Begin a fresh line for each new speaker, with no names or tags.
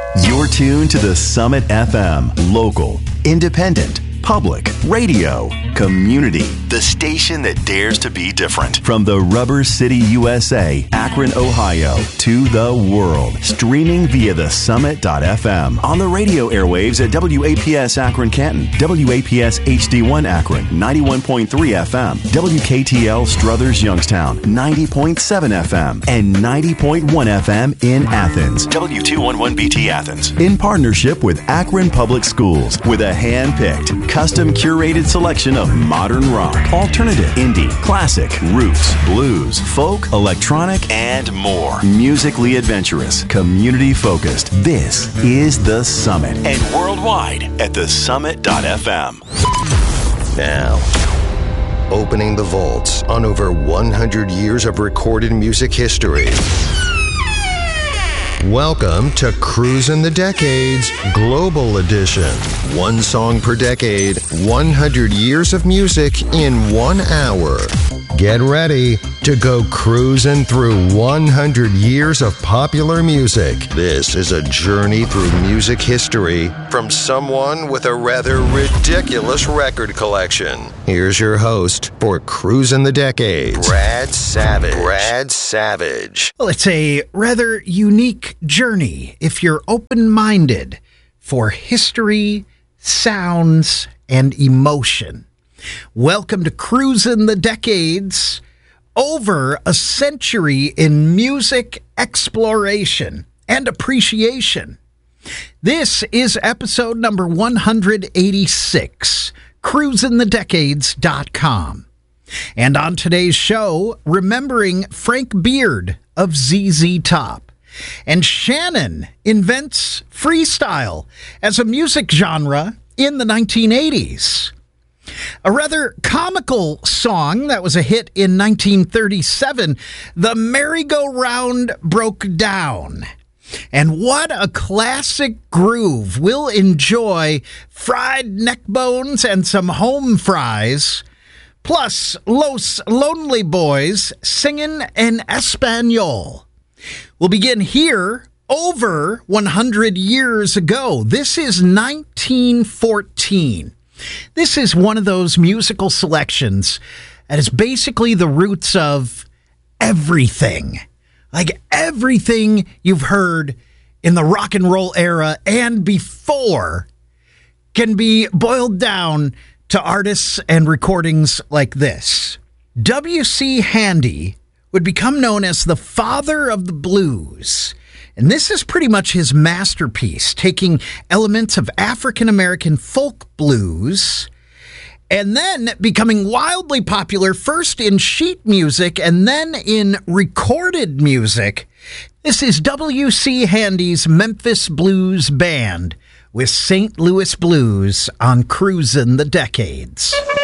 You're tuned to the Summit FM, local, independent, public, radio, community, the station that dares to be different. From the Rubber City, USA, Akron, Ohio, to the world, streaming via the Summit.fm, on the radio airwaves at WAPS Akron Canton, WAPS HD1 Akron, 91.3 FM, WKTL Struthers Youngstown, 90.7 FM, and 90.1 FM in Athens, W211BT Athens, in partnership with Akron Public Schools, with a hand-picked, custom curated selection of modern rock, alternative, indie, classic, roots, blues, folk, electronic, and more. Musically adventurous, community focused. This is The Summit, and worldwide at thesummit.fm.
Now, opening the vaults on over 100 years of recorded music history. Welcome to Cruisin' the Decades Global Edition. One song per decade, 100 years of music in 1 hour. Get ready to go cruising through 100 years of popular music. This is a journey through music history from someone with a rather ridiculous record collection. Here's your host for Cruisin' the Decades, Brad Savage.
Well, it's a rather unique journey if you're open-minded for history, sounds, and emotion. Welcome to Cruisin' the Decades, over a century in music exploration and appreciation. This is episode number 186, cruisinthedecades.com. And on today's show, remembering Frank Beard of ZZ Top. And Shannon invents freestyle as a music genre in the 1980s. A rather comical song that was a hit in 1937, The Merry-Go-Round Broke Down. And what a classic groove. We'll enjoy fried neck bones and some home fries, plus Los Lonely Boys singing in Espanol. We'll begin here over 100 years ago. This is 1914. This is one of those musical selections that is basically the roots of everything. Like everything you've heard in the rock and roll era and before can be boiled down to artists and recordings like this. W.C. Handy would become known as the father of the blues. And this is pretty much his masterpiece, taking elements of African-American folk blues and then becoming wildly popular first in sheet music and then in recorded music. This is W.C. Handy's Memphis Blues Band with St. Louis Blues on Cruisin' the Decades.